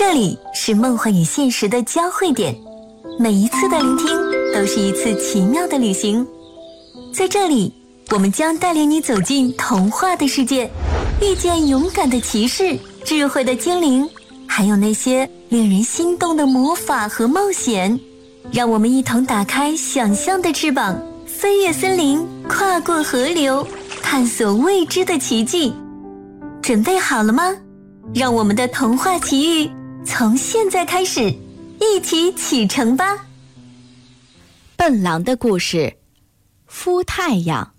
这里是梦幻与现实的交汇点，每一次的聆听都是一次奇妙的旅行。在这里，我们将带领你走进童话的世界，遇见勇敢的骑士、智慧的精灵，还有那些令人心动的魔法和冒险。让我们一同打开想象的翅膀，飞越森林，跨过河流，探索未知的奇迹。准备好了吗？让我们的童话奇遇从现在开始，一起启程吧。 笨狼的故事，孵太阳。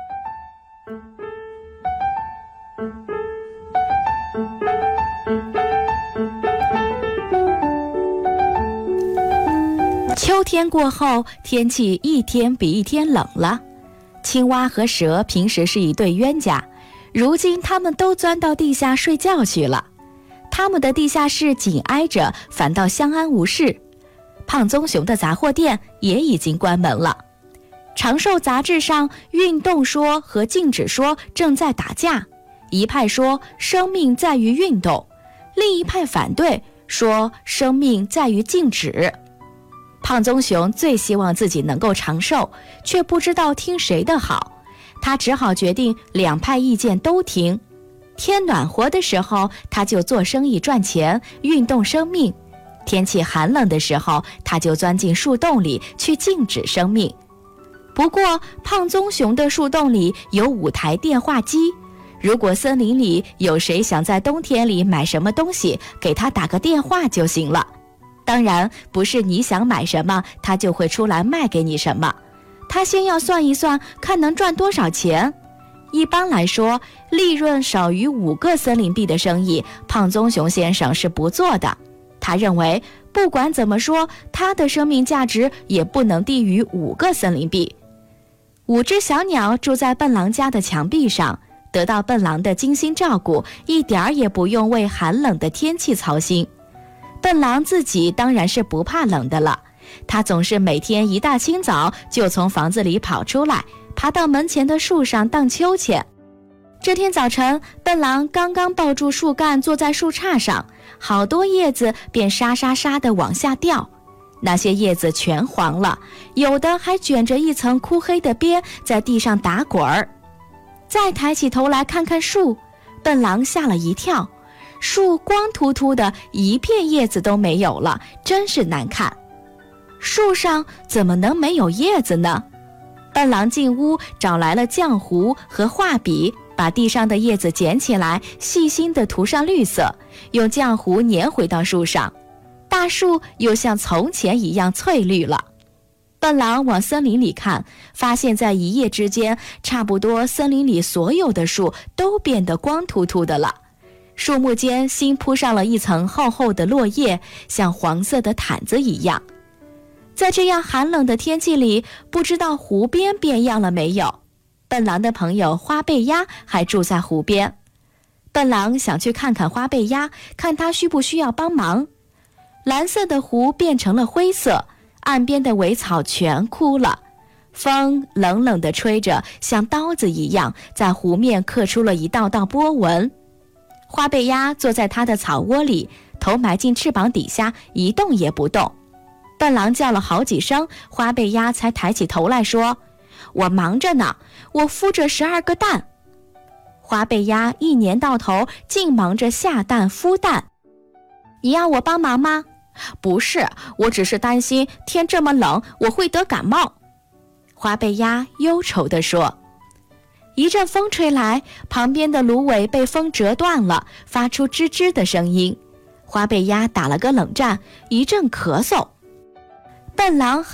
秋天过后，天气一天比一天冷了。青蛙和蛇平时是一对冤家，如今他们都钻到地下睡觉去了。他们的地下室紧挨着，反倒相安无事。胖棕熊的杂货店也已经关门了。长寿杂志上，运动说和静止说正在打架，一派说生命在于运动，另一派反对，说生命在于静止。胖棕熊最希望自己能够长寿，却不知道听谁的好，他只好决定两派意见都听。天暖和的时候，他就做生意赚钱，运动生命；天气寒冷的时候，他就钻进树洞里去静止生命。不过，胖棕熊的树洞里有5台电话机，如果森林里有谁想在冬天里买什么东西，给他打个电话就行了。当然，不是你想买什么，他就会出来卖给你什么。他先要算一算，看能赚多少钱。一般来说，利润少于5个森林币的生意，胖棕熊先生是不做的。他认为，不管怎么说，他的生命价值也不能低于5个森林币。5只小鸟住在笨狼家的墙壁上，得到笨狼的精心照顾，一点儿也不用为寒冷的天气操心。笨狼自己当然是不怕冷的了，他总是每天一大清早就从房子里跑出来，爬到门前的树上荡秋千。这天早晨，笨狼刚刚抱住树干坐在树杈上，好多叶子便沙沙沙地往下掉。那些叶子全黄了，有的还卷着一层枯黑的边在地上打滚儿。再抬起头来看看树，笨狼吓了一跳，树光秃秃的，一片叶子都没有了，真是难看。树上怎么能没有叶子呢？笨狼进屋找来了浆糊和画笔，把地上的叶子捡起来，细心地涂上绿色，用浆糊粘回到树上。大树又像从前一样翠绿了。笨狼往森林里看，发现在一夜之间，差不多森林里所有的树都变得光秃秃的了。树木间新铺上了一层厚厚的落叶，像黄色的毯子一样。在这样寒冷的天气里，不知道湖边变样了没有。笨狼的朋友花背鸭还住在湖边。笨狼想去看看花背鸭，看它需不需要帮忙。蓝色的湖变成了灰色，岸边的苇草全枯了。风冷冷地吹着，像刀子一样，在湖面刻出了一道道波纹。花背鸭坐在它的草窝里，头埋进翅膀底下，一动也不动。笨狼叫了好几声，花背鸭才抬起头来说：“我忙着呢，我孵着12个蛋。”花背鸭一年到头净忙着下蛋孵蛋。你要我帮忙吗？不是，我只是担心天这么冷，我会得感冒。花背鸭忧愁地说。一阵风吹来，旁边的芦苇被风折断了，发出吱吱的声音。花背鸭打了个冷战，一阵咳嗽。笨狼